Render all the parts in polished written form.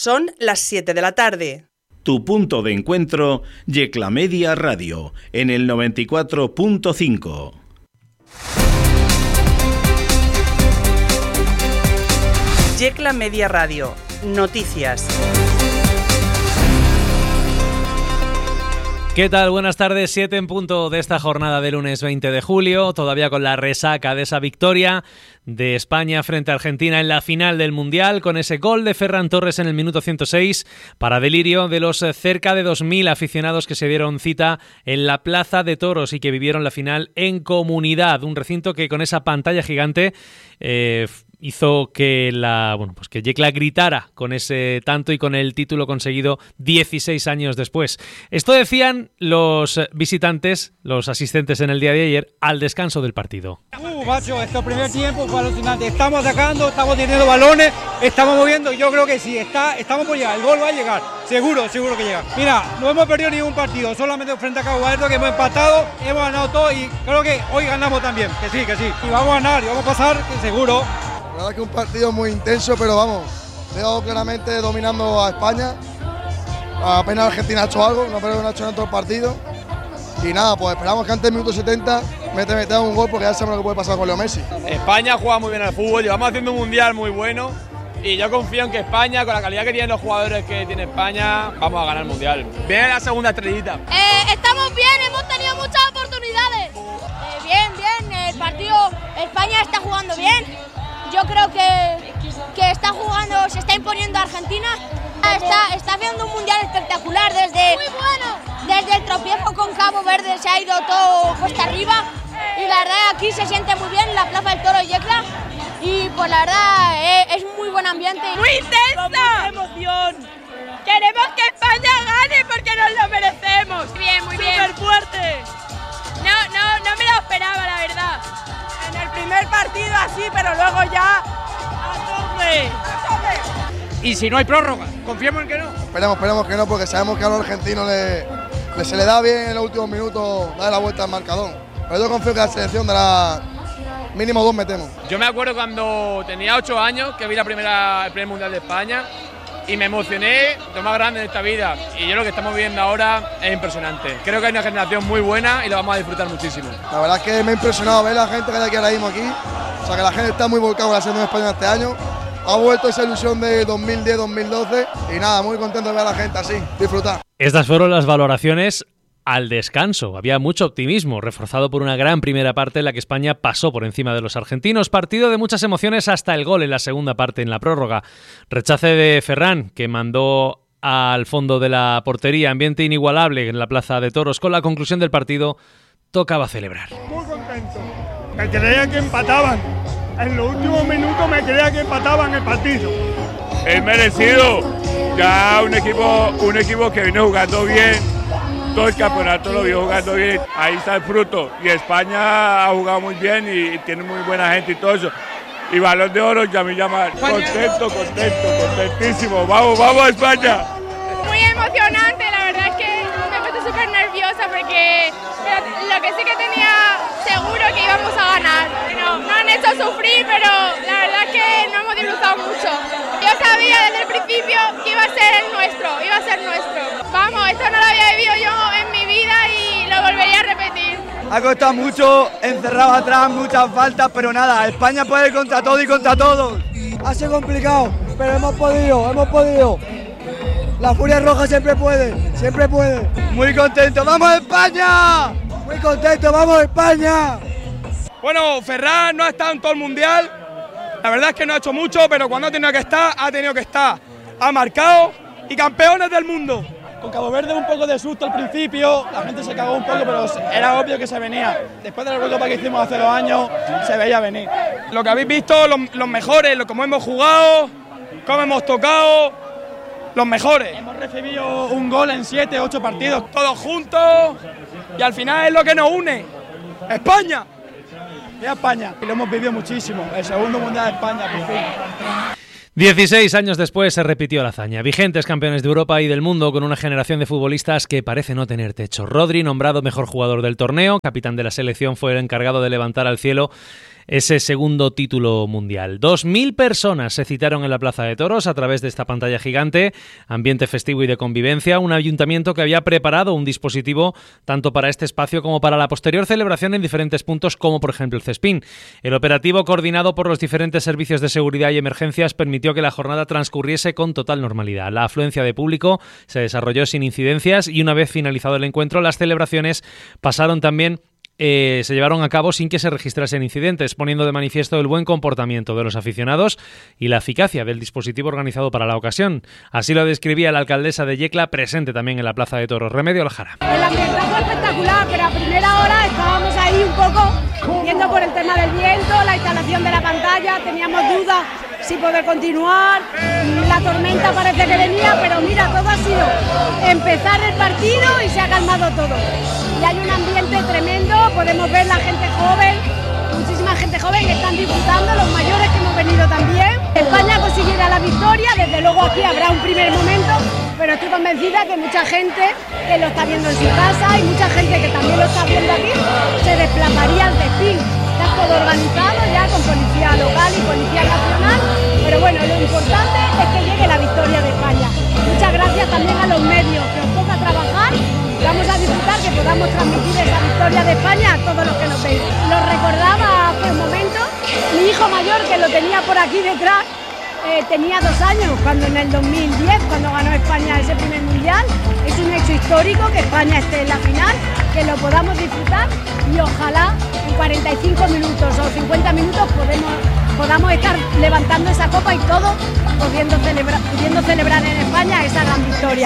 Son las 7 de la tarde. Tu punto de encuentro, Yecla Media Radio, en el 94.5. Yecla Media Radio. Noticias. ¿Qué tal? Buenas tardes, 7 en punto de esta jornada de lunes 20 de julio, todavía con la resaca de esa victoria de España frente a Argentina en la final del Mundial, con ese gol de Ferran Torres en el minuto 106, para delirio de los cerca de 2.000 aficionados que se dieron cita en la Plaza de Toros y que vivieron la final en comunidad, un recinto que con esa pantalla gigante hizo que que Yecla gritara con ese tanto y con el título conseguido 16 años después. Esto decían los visitantes, los asistentes en el día de ayer, al descanso del partido. Macho, este primer tiempo fue alucinante. Estamos atacando, estamos teniendo balones, estamos moviendo. Yo creo que sí, estamos por llegar. El gol va a llegar, seguro que llega. Mira, no hemos perdido ningún partido, solamente frente a Cabo Verde, que hemos empatado, hemos ganado todo y creo que hoy ganamos también, que sí. Y vamos a ganar y vamos a pasar, que seguro. La verdad que un partido muy intenso, pero vamos, veo claramente dominando a España. Apenas Argentina ha hecho algo, no ha hecho en todo el partido. Y nada, pues esperamos que antes del minuto 70 meta un gol, porque ya sabemos lo que puede pasar con Leo Messi. España juega muy bien al fútbol, llevamos haciendo un mundial muy bueno y yo confío en que España, con la calidad que tienen los jugadores que tiene España, vamos a ganar el mundial. Viene la segunda estrellita. Estamos bien, hemos tenido muchas oportunidades. Bien, el partido, España está jugando bien. Yo creo que está jugando, se está imponiendo a Argentina. Está haciendo un mundial espectacular desde el tropiezo con Cabo Verde, se ha ido todo cuesta arriba y la verdad aquí se siente muy bien en la Plaza del Toro de Yecla y pues la verdad es muy buen ambiente. ¡Muy intenso! ¡Mucha emoción! Queremos que España gane porque nos lo merecemos. Muy bien. ¡Súper fuerte! No me lo esperaba, la verdad. En el primer partido así, pero luego ya ¡a tope! Y si no hay prórroga, confiemos en que no. Esperemos que no, porque sabemos que a los argentinos se le da bien en los últimos minutos dar la vuelta al marcador. Pero yo confío que la selección dará mínimo 2 metemos. Yo me acuerdo cuando tenía 8 años que vi el primer Mundial de España y me emocioné, lo más grande de esta vida. Y yo lo que estamos viendo ahora es impresionante. Creo que hay una generación muy buena y lo vamos a disfrutar muchísimo. La verdad es que me ha impresionado ver la gente que hay aquí ahora mismo aquí. O sea, que la gente está muy volcada con la selección española este año. Ha vuelto esa ilusión de 2010-2012 y nada, muy contento de ver a la gente así, disfrutar. Estas fueron las valoraciones al descanso. Había mucho optimismo, reforzado por una gran primera parte en la que España pasó por encima de los argentinos. Partido de muchas emociones hasta el gol en la segunda parte en la prórroga. Rechace de Ferran, que mandó al fondo de la portería. Ambiente inigualable en la Plaza de Toros. Con la conclusión del partido, tocaba celebrar. Muy contento. Me creía que empataban. En los últimos minutos me creía que empataban el partido. Es merecido. Ya un equipo que vino jugando bien. Todo el campeonato lo vio jugando bien. Ahí está el fruto. Y España ha jugado muy bien y tiene muy buena gente y todo eso. Y Balón de Oro, Yamil Yamal. Contentísimo. Vamos a España. Muy emocionante, la verdad es que me he puesto súper nerviosa porque lo que sí que tenía seguro que íbamos a ganar. No han hecho sufrir, pero la verdad es que no hemos disfrutado mucho. Yo sabía desde el principio que iba a ser nuestro. Vamos, esto no lo había vivido yo en mi vida y lo volvería a repetir. Ha costado mucho, encerrado atrás, muchas faltas, pero nada, España puede ir contra todo y contra todos. Ha sido complicado, pero hemos podido. La Furia Roja siempre puede. Muy contento, ¡vamos España! Muy contento, ¡vamos España! Bueno, Ferran no ha estado en todo el mundial. La verdad es que no ha hecho mucho, pero cuando ha tenido que estar. Ha marcado y campeones del mundo. Con Cabo Verde un poco de susto al principio, la gente se cagó un poco, pero era obvio que se venía. Después de la Eurocopa que hicimos hace 2 años, se veía venir. Lo que habéis visto, los mejores, cómo hemos jugado, cómo hemos tocado, los mejores. Hemos recibido un gol en 7, 8 partidos. Todos juntos y al final es lo que nos une. ¡España! España. Y lo hemos vivido muchísimo. El segundo mundial de España, por fin. 16 años después se repitió la hazaña. Vigentes campeones de Europa y del mundo con una generación de futbolistas que parece no tener techo. Rodri, nombrado mejor jugador del torneo, capitán de la selección, fue el encargado de levantar al cielo ese segundo título mundial. 2.000 personas se citaron en la Plaza de Toros a través de esta pantalla gigante, ambiente festivo y de convivencia, un ayuntamiento que había preparado un dispositivo tanto para este espacio como para la posterior celebración en diferentes puntos, como por ejemplo el Cespín. El operativo, coordinado por los diferentes servicios de seguridad y emergencias, permitió que la jornada transcurriese con total normalidad. La afluencia de público se desarrolló sin incidencias y una vez finalizado el encuentro, las celebraciones se llevaron a cabo sin que se registrasen incidentes, poniendo de manifiesto el buen comportamiento de los aficionados y la eficacia del dispositivo organizado para la ocasión. Así lo describía la alcaldesa de Yecla, presente también en la Plaza de Toros, Remedio Aljara. El ambiente fue espectacular, pero a primera hora estábamos ahí un poco viendo por el tema del viento, la instalación de la pantalla, teníamos dudas si poder continuar, la tormenta parece que venía, pero mira, todo ha sido empezar el partido y se ha calmado todo. Y hay un ambiente tremendo, podemos ver la gente joven, muchísima gente joven que están disfrutando, los mayores que hemos venido también. España conseguirá la victoria, desde luego aquí habrá un primer momento, pero estoy convencida que mucha gente que lo está viendo en su casa y mucha gente que también lo está viendo aquí se desplazaría al Cespín. Está todo organizado ya con policía local y policía nacional, pero bueno, lo importante es que llegue la victoria de España. Muchas gracias también a los medios que os toca trabajar. Vamos a disfrutar que podamos transmitir esa victoria de España a todos los que nos veis. Lo recordaba hace un momento, mi hijo mayor, que lo tenía por aquí detrás, tenía 2 años cuando en el 2010, cuando ganó España ese primer mundial. Es un hecho histórico que España esté en la final, que lo podamos disfrutar y ojalá en 45 minutos o 50 minutos podamos estar levantando esa copa y todos pudiendo celebrar en España esa gran victoria.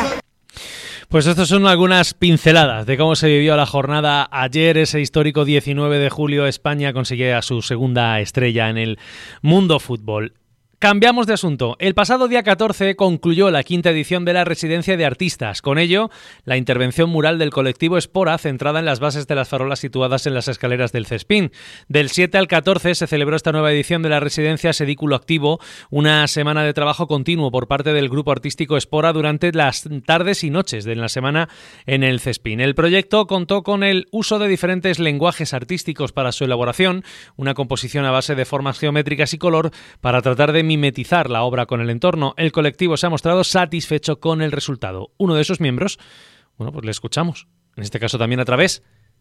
Pues estas son algunas pinceladas de cómo se vivió la jornada ayer, ese histórico 19 de julio. España conseguía su segunda estrella en el mundo fútbol. Cambiamos de asunto. El pasado día 14 concluyó la 5ª edición de la Residencia de Artistas. Con ello, la intervención mural del colectivo Espora, centrada en las bases de las farolas situadas en las escaleras del Cespín. Del 7 al 14 se celebró esta nueva edición de la Residencia Sedículo Activo, una semana de trabajo continuo por parte del grupo artístico Espora durante las tardes y noches de la semana en el Cespín. El proyecto contó con el uso de diferentes lenguajes artísticos para su elaboración, una composición a base de formas geométricas y color para tratar de mimetizar la obra con el entorno. El colectivo se ha mostrado satisfecho con el resultado. Uno de sus miembros, bueno, pues le escuchamos, en este caso también a través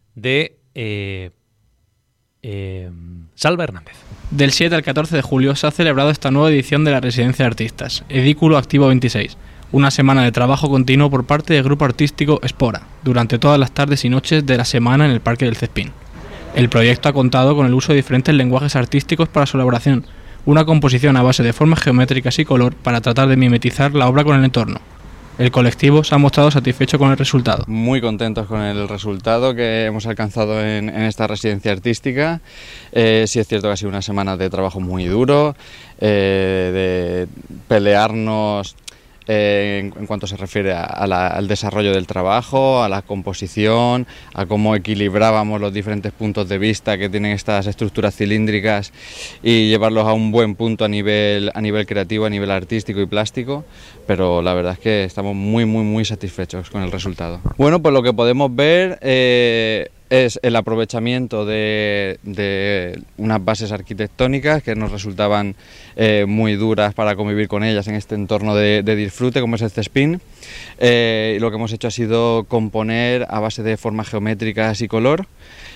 de Salva Hernández. Del 7 al 14 de julio se ha celebrado esta nueva edición de la Residencia de Artistas, Edículo Activo 26, una semana de trabajo continuo por parte del grupo artístico Espora, durante todas las tardes y noches de la semana en el Parque del Cespín. El proyecto ha contado con el uso de diferentes lenguajes artísticos para su elaboración, una composición a base de formas geométricas y color para tratar de mimetizar la obra con el entorno. El colectivo se ha mostrado satisfecho con el resultado. Muy contentos con el resultado que hemos alcanzado en esta residencia artística. Sí es cierto que ha sido una semana de trabajo muy duro, de pelearnos en cuanto se refiere al desarrollo del trabajo, a la composición, a cómo equilibrábamos los diferentes puntos de vista que tienen estas estructuras cilíndricas y llevarlos a un buen punto a nivel creativo, a nivel artístico y plástico, pero la verdad es que estamos muy satisfechos con el resultado. Bueno, pues lo que podemos ver es el aprovechamiento de unas bases arquitectónicas que nos resultaban muy duras para convivir con ellas en este entorno de disfrute como es el Cespín. Lo que hemos hecho ha sido componer a base de formas geométricas y color,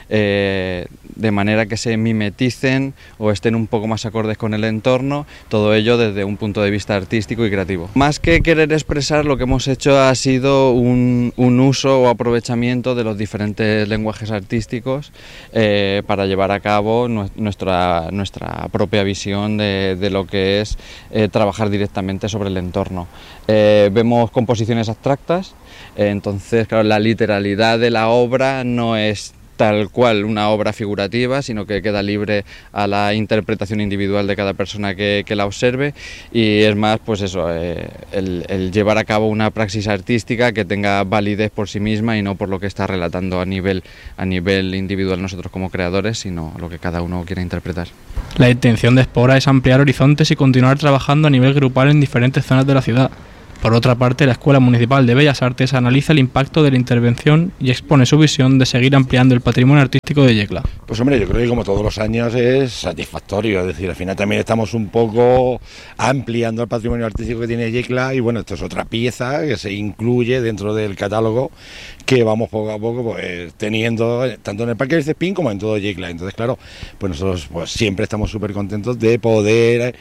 de manera que se mimeticen o estén un poco más acordes con el entorno, todo ello desde un punto de vista artístico y creativo. Más que querer expresar, lo que hemos hecho ha sido un uso o aprovechamiento de los diferentes lenguajes artísticos para llevar a cabo nuestra propia visión de lo que es trabajar directamente sobre el entorno. Vemos composiciones abstractas, entonces claro, la literalidad de la obra no es tal cual una obra figurativa, sino que queda libre a la interpretación individual de cada persona que la observe, y es más pues eso, el llevar a cabo una praxis artística que tenga validez por sí misma y no por lo que está relatando a nivel individual nosotros como creadores, sino lo que cada uno quiere interpretar. La intención de Espora es ampliar horizontes y continuar trabajando a nivel grupal en diferentes zonas de la ciudad. Por otra parte, la Escuela Municipal de Bellas Artes analiza el impacto de la intervención y expone su visión de seguir ampliando el patrimonio artístico de Yecla. Pues hombre, yo creo que como todos los años es satisfactorio, es decir, al final también estamos un poco ampliando el patrimonio artístico que tiene Yecla y bueno, esto es otra pieza que se incluye dentro del catálogo que vamos poco a poco pues teniendo tanto en el Parque del Cespín como en todo Yecla. Entonces, claro, pues nosotros pues siempre estamos súper contentos de poder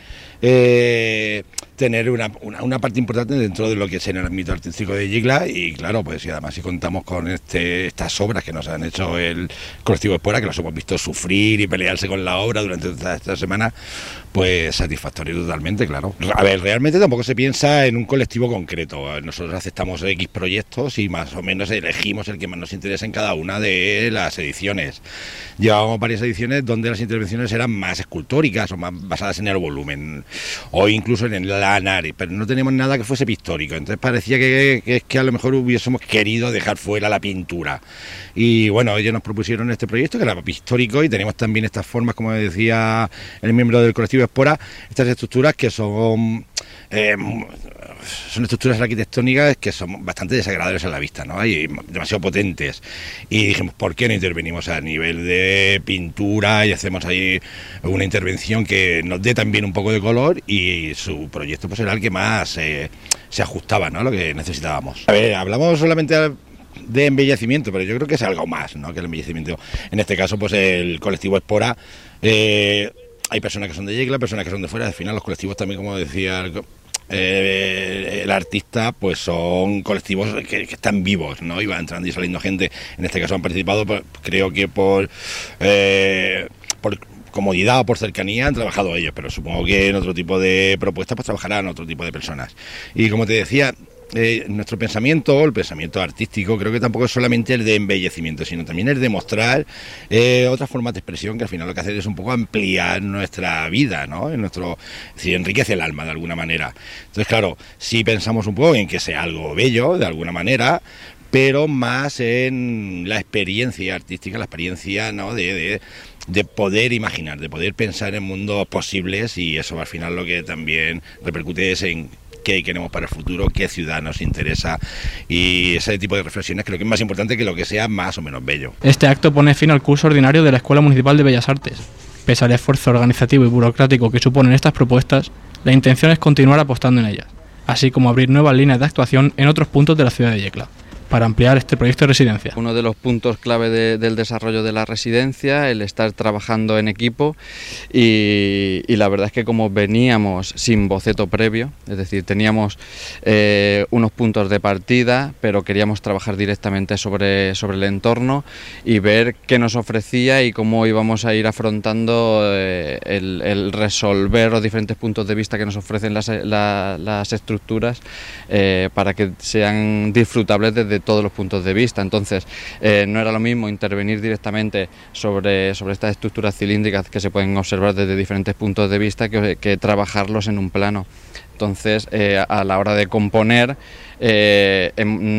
tener una parte importante dentro de lo que es en el ámbito artístico de Yecla y claro, pues y además si contamos con estas obras que nos han hecho el colectivo Espora, que los hemos visto sufrir y pelearse con la obra durante toda esta semana, pues satisfactorio totalmente, claro. A ver, realmente tampoco se piensa en un colectivo concreto, nosotros aceptamos X proyectos y más o menos elegimos el que más nos interesa en cada una de las ediciones. Llevábamos varias ediciones donde las intervenciones eran más escultóricas o más basadas en el volumen o incluso en la Anari, pero no teníamos nada que fuese pictórico, entonces parecía que a lo mejor hubiésemos querido dejar fuera la pintura y bueno, ellos nos propusieron este proyecto que era pictórico y tenemos también estas formas, como decía el miembro del colectivo Espora, estas estructuras que son estructuras arquitectónicas que son bastante desagradables a la vista, ¿no? Y demasiado potentes. Y dijimos, ¿por qué no intervenimos a nivel de pintura y hacemos ahí una intervención que nos dé también un poco de color? Y su proyecto pues era el que más se ajustaba, ¿no? A lo que necesitábamos. A ver, hablamos solamente de embellecimiento, pero yo creo que es algo más, ¿no? Que el embellecimiento. En este caso, pues el colectivo Espora, hay personas que son de Yecla, personas que son de fuera. Al final los colectivos también, como decía el artista, pues son colectivos que están vivos, ¿no? Y va entrando y saliendo gente. En este caso han participado, creo que por comodidad o por cercanía han trabajado ellos, pero supongo que en otro tipo de propuestas pues trabajarán otro tipo de personas. Y como te decía, nuestro pensamiento, el pensamiento artístico, creo que tampoco es solamente el de embellecimiento, sino también el de mostrar otras formas de expresión que al final lo que hace es un poco ampliar nuestra vida, ¿no? Es decir, enriquece el alma de alguna manera. Entonces, claro, sí pensamos un poco en que sea algo bello, de alguna manera, pero más en la experiencia artística, la experiencia, ¿no? de poder imaginar, de poder pensar en mundos posibles y eso al final lo que también repercute es en qué queremos para el futuro, qué ciudad nos interesa y ese tipo de reflexiones creo que es más importante que lo que sea más o menos bello. Este acto pone fin al curso ordinario de la Escuela Municipal de Bellas Artes. Pese al esfuerzo organizativo y burocrático que suponen estas propuestas, la intención es continuar apostando en ellas, así como abrir nuevas líneas de actuación en otros puntos de la ciudad de Yecla, para ampliar este proyecto de residencia. Uno de los puntos clave del desarrollo de la residencia, el estar trabajando en equipo y la verdad es que como veníamos sin boceto previo, es decir, teníamos unos puntos de partida, pero queríamos trabajar directamente sobre el entorno y ver qué nos ofrecía y cómo íbamos a ir afrontando el resolver los diferentes puntos de vista que nos ofrecen las estructuras para que sean disfrutables desde todos los puntos de vista. Entonces no era lo mismo intervenir directamente sobre estas estructuras cilíndricas que se pueden observar desde diferentes puntos de vista que trabajarlos en un plano. Entonces a la hora de componer lo que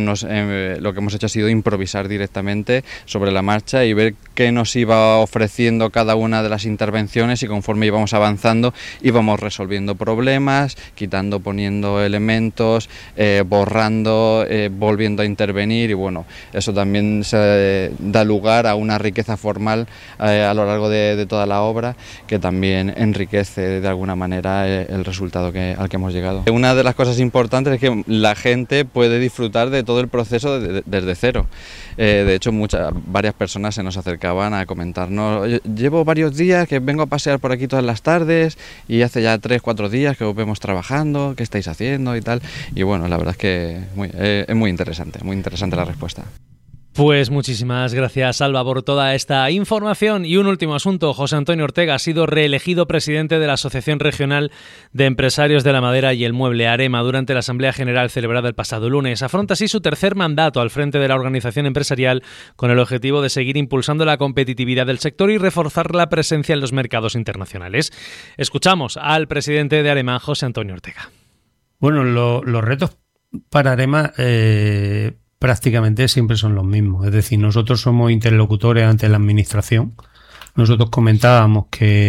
hemos hecho ha sido improvisar directamente sobre la marcha y ver qué nos iba ofreciendo cada una de las intervenciones y conforme íbamos avanzando íbamos resolviendo problemas, quitando, poniendo elementos, borrando, volviendo a intervenir y bueno, eso también se da lugar a una riqueza formal a lo largo de toda la obra que también enriquece de alguna manera el resultado al que hemos llegado. Una de las cosas importantes es que la gente puede disfrutar de todo el proceso desde cero. De hecho, varias personas se nos acercaban a comentarnos, llevo varios días que vengo a pasear por aquí todas las tardes y hace ya 3-4 días que os vemos trabajando, qué estáis haciendo y tal. Y bueno, la verdad es que es muy interesante la respuesta. Pues muchísimas gracias, Alba, por toda esta información. Y un último asunto. José Antonio Ortega ha sido reelegido presidente de la Asociación Regional de Empresarios de la Madera y el Mueble, AREMA, durante la Asamblea General celebrada el pasado lunes. Afronta así su tercer mandato al frente de la organización empresarial con el objetivo de seguir impulsando la competitividad del sector y reforzar la presencia en los mercados internacionales. Escuchamos al presidente de AREMA, José Antonio Ortega. Bueno, los retos para AREMA prácticamente siempre son los mismos. Es decir, nosotros somos interlocutores ante la administración. Nosotros comentábamos que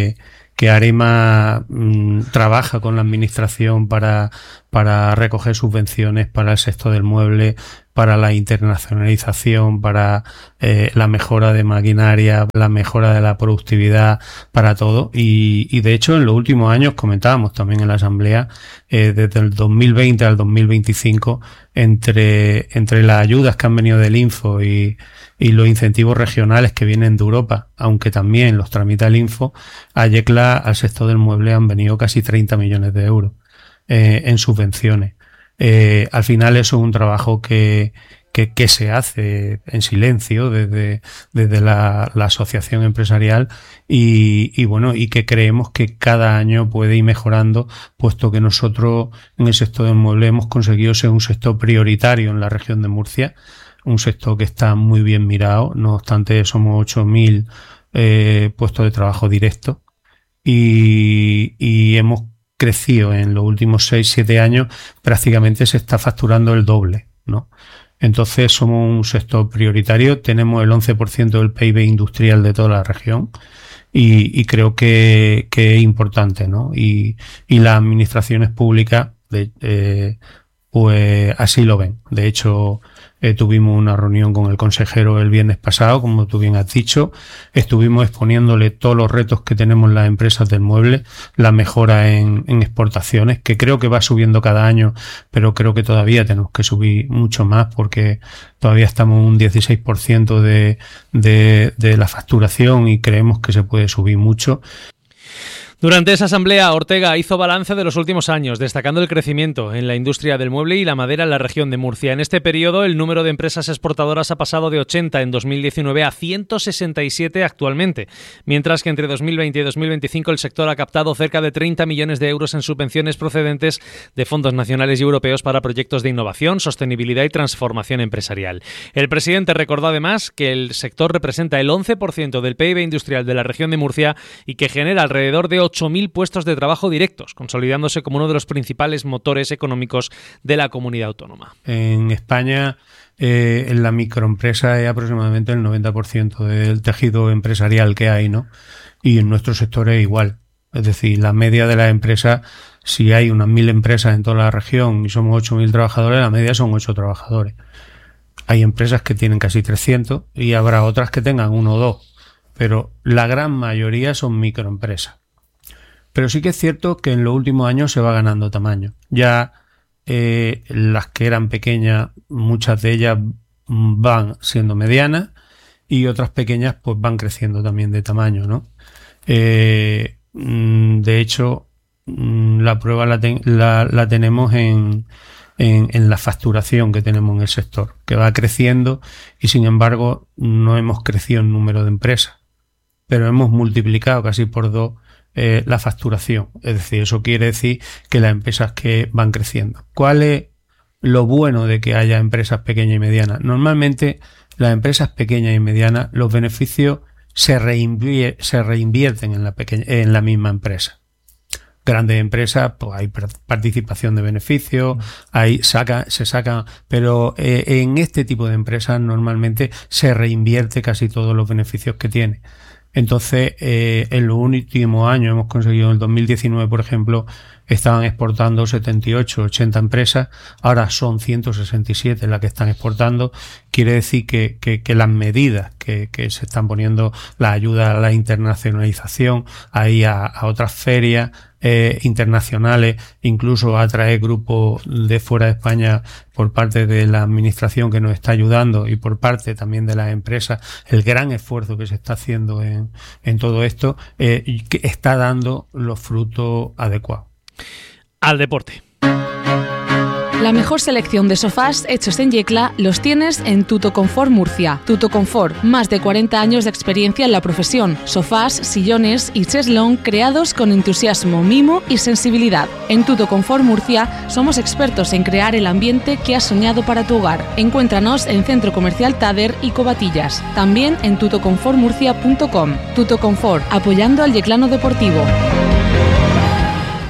Arema trabaja con la administración para recoger subvenciones para el sector del mueble, para la internacionalización, para la mejora de maquinaria, la mejora de la productividad, para todo. Y de hecho, en los últimos años, comentábamos también en la Asamblea, desde el 2020 al 2025, entre las ayudas que han venido del Info y los incentivos regionales que vienen de Europa, aunque también los tramita el Info, a Yecla, al sector del mueble, han venido casi 30 millones de euros en subvenciones. Al final eso es un trabajo que se hace en silencio desde la asociación empresarial y bueno, y que creemos que cada año puede ir mejorando, puesto que nosotros en el sector del mueble hemos conseguido ser un sector prioritario en la región de Murcia, un sector que está muy bien mirado. No obstante, somos 8.000 puestos de trabajo directos y hemos crecido en los últimos 6-7 años, prácticamente se está facturando el doble, ¿no? Entonces somos un sector prioritario, tenemos el 11% del PIB industrial de toda la región y creo que es importante, ¿no? Y las administraciones públicas pues así lo ven. De hecho, tuvimos una reunión con el consejero el viernes pasado, como tú bien has dicho. Estuvimos exponiéndole todos los retos que tenemos las empresas del mueble, la mejora en exportaciones, que creo que va subiendo cada año, pero creo que todavía tenemos que subir mucho más porque todavía estamos en un 16% de la facturación y creemos que se puede subir mucho. Durante esa asamblea, Ortega hizo balance de los últimos años, destacando el crecimiento en la industria del mueble y la madera en la región de Murcia. En este periodo, el número de empresas exportadoras ha pasado de 80 en 2019 a 167 actualmente, mientras que entre 2020 y 2025 el sector ha captado cerca de 30 millones de euros en subvenciones procedentes de fondos nacionales y europeos para proyectos de innovación, sostenibilidad y transformación empresarial. El presidente recordó además que el sector representa el 11% del PIB industrial de la región de Murcia y que genera alrededor de 8.000 puestos de trabajo directos, consolidándose como uno de los principales motores económicos de la comunidad autónoma. En España, en la microempresa es aproximadamente el 90% del tejido empresarial que hay, ¿no? Y en nuestro sector es igual. Es decir, la media de las empresas, si hay unas 1.000 empresas en toda la región y somos 8.000 trabajadores, la media son 8 trabajadores. Hay empresas que tienen casi 300 y habrá otras que tengan 1 o 2, pero la gran mayoría son microempresas. Pero sí que es cierto que en los últimos años se va ganando tamaño. Ya las que eran pequeñas, muchas de ellas van siendo medianas y otras pequeñas pues van creciendo también de tamaño, ¿no? De hecho, la prueba la tenemos en la facturación que tenemos en el sector, que va creciendo y sin embargo no hemos crecido en número de empresas, pero hemos multiplicado casi por 2 la facturación. Es decir, eso quiere decir que las empresas que van creciendo. ¿Cuál es lo bueno de que haya empresas pequeñas y medianas? Normalmente las empresas pequeñas y medianas, los beneficios se reinvierten en la misma empresa. Grandes empresas, pues hay participación de beneficios, se sacan, pero en este tipo de empresas normalmente se reinvierte casi todos los beneficios que tiene. Entonces, en los últimos años hemos conseguido, en el 2019, por ejemplo, estaban exportando 78, 80 empresas, ahora son 167 las que están exportando. Quiere decir que las medidas que se están poniendo, la ayuda a la internacionalización, ahí a otras ferias internacionales, incluso a traer grupos de fuera de España por parte de la administración que nos está ayudando y por parte también de las empresas, el gran esfuerzo que se está haciendo en todo esto, que está dando los frutos adecuados. Al deporte. La mejor selección de sofás hechos en Yecla los tienes en Tutoconfort Murcia. Tutoconfort, más de 40 años de experiencia en la profesión. Sofás, sillones y cheslón creados con entusiasmo, mimo y sensibilidad. En Tutoconfort Murcia somos expertos en crear el ambiente que has soñado para tu hogar. Encuéntranos en Centro Comercial Tader y Covatillas. También en tutoconfortmurcia.com. Tutoconfort, apoyando al yeclano deportivo.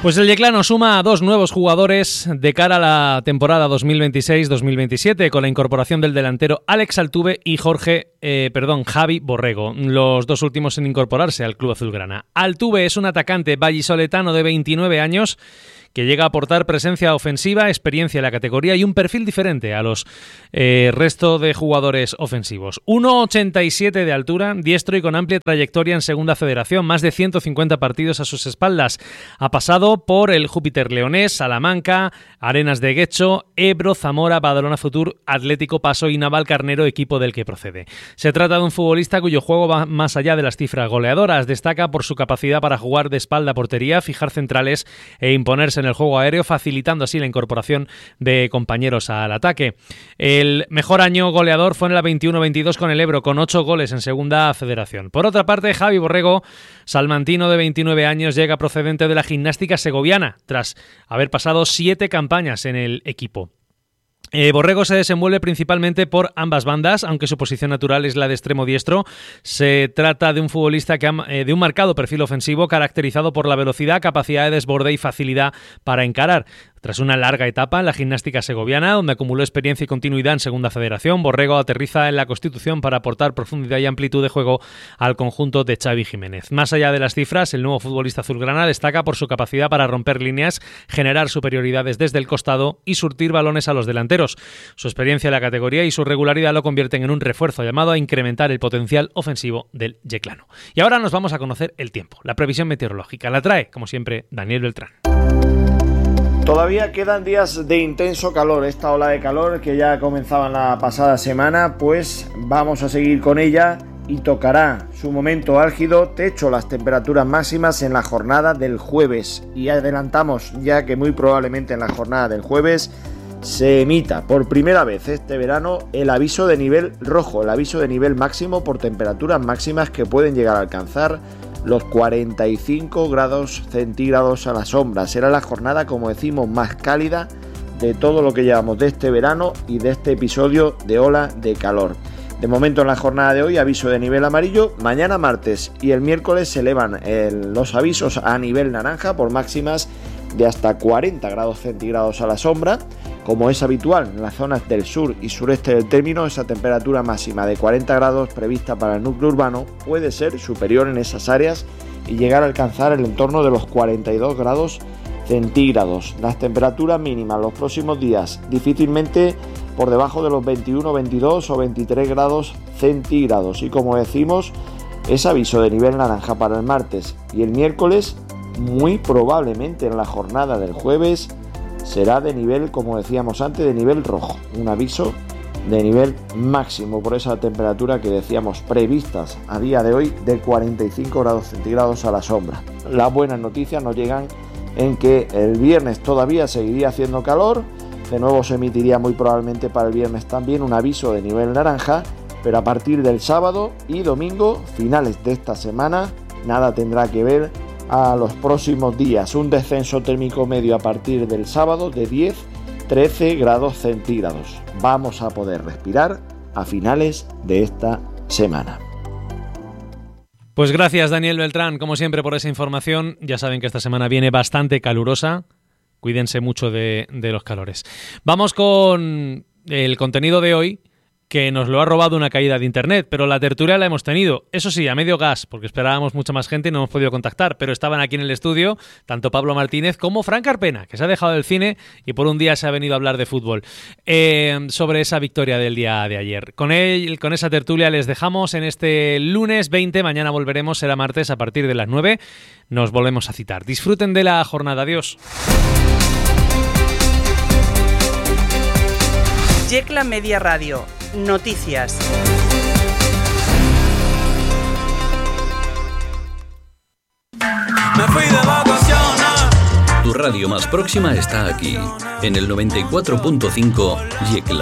Pues el Yeclano suma a 2 nuevos jugadores de cara a la temporada 2026-2027 con la incorporación del delantero Alex Altuve y Javi Borrego, los 2 últimos en incorporarse al club azulgrana. Altuve es un atacante vallisoletano de 29 años que llega a aportar presencia ofensiva, experiencia en la categoría y un perfil diferente a los resto de jugadores ofensivos. 1,87 de altura, diestro y con amplia trayectoria en Segunda Federación, más de 150 partidos a sus espaldas. Ha pasado por el Júpiter Leonés, Salamanca, Arenas de Guecho, Ebro, Zamora, Badalona Futur, Atlético Paso y Navalcarnero, equipo del que procede. Se trata de un futbolista cuyo juego va más allá de las cifras goleadoras. Destaca por su capacidad para jugar de espalda a portería, fijar centrales e imponerse en el juego aéreo, facilitando así la incorporación de compañeros al ataque. El mejor año goleador fue en la 21-22 con el Ebro, con 8 goles en Segunda Federación. Por otra parte, Javi Borrego, salmantino de 29 años, llega procedente de la Gimnástica Segoviana, tras haber pasado 7 campañas en el equipo. Borrego se desenvuelve principalmente por ambas bandas, aunque su posición natural es la de extremo diestro. Se trata de un futbolista de un marcado perfil ofensivo caracterizado por la velocidad, capacidad de desborde y facilidad para encarar. Tras una larga etapa en la Gimnástica Segoviana, donde acumuló experiencia y continuidad en Segunda Federación, Borrego aterriza en la Constitución para aportar profundidad y amplitud de juego al conjunto de Xavi Jiménez. Más allá de las cifras, el nuevo futbolista azulgrana destaca por su capacidad para romper líneas, generar superioridades desde el costado y surtir balones a los delanteros. Su experiencia en la categoría y su regularidad lo convierten en un refuerzo llamado a incrementar el potencial ofensivo del yeclano. Y ahora nos vamos a conocer el tiempo. La previsión meteorológica la trae, como siempre, Daniel Beltrán. Todavía quedan días de intenso calor. Esta ola de calor que ya comenzaba en la pasada semana, pues vamos a seguir con ella y tocará su momento álgido, techo las temperaturas máximas en la jornada del jueves. Y adelantamos ya que muy probablemente en la jornada del jueves se emita por primera vez este verano el aviso de nivel rojo, el aviso de nivel máximo por temperaturas máximas que pueden llegar a alcanzar los 45 grados centígrados a la sombra. Será la jornada, como decimos, más cálida de todo lo que llevamos de este verano y de este episodio de ola de calor. De momento en la jornada de hoy aviso de nivel amarillo, mañana martes y el miércoles se elevan los avisos a nivel naranja por máximas de hasta 40 grados centígrados a la sombra. Como es habitual en las zonas del sur y sureste del término, esa temperatura máxima de 40 grados prevista para el núcleo urbano puede ser superior en esas áreas y llegar a alcanzar el entorno de los 42 grados centígrados. Las temperaturas mínimas los próximos días difícilmente por debajo de los 21, 22 o 23 grados centígrados. Y como decimos, es aviso de nivel naranja para el martes y el miércoles. Muy probablemente en la jornada del jueves será de nivel, como decíamos antes, de nivel rojo, un aviso de nivel máximo por esa temperatura que decíamos previstas a día de hoy de 45 grados centígrados a la sombra. Las buenas noticias nos llegan en que el viernes todavía seguiría haciendo calor, de nuevo se emitiría muy probablemente para el viernes también un aviso de nivel naranja, pero a partir del sábado y domingo, finales de esta semana, nada tendrá que ver a los próximos días. Un descenso térmico medio a partir del sábado de 10-13 grados centígrados. Vamos a poder respirar a finales de esta semana. Pues gracias, Daniel Beltrán, como siempre, por esa información. Ya saben que esta semana viene bastante calurosa. Cuídense mucho de los calores. Vamos con el contenido de hoy, que nos lo ha robado una caída de internet, pero la tertulia la hemos tenido, eso sí, a medio gas, porque esperábamos mucha más gente y no hemos podido contactar, pero estaban aquí en el estudio tanto Pablo Martínez como Fran Carpena, que se ha dejado del cine y por un día se ha venido a hablar de fútbol, sobre esa victoria del día de ayer. Con esa tertulia les dejamos en este lunes 20, mañana volveremos, será martes a partir de las 9, nos volvemos a citar. Disfruten de la jornada, adiós. Yecla Media Radio. Noticias. Me fui de vacaciones. Tu radio más próxima está aquí, en el 94.5 Yecla.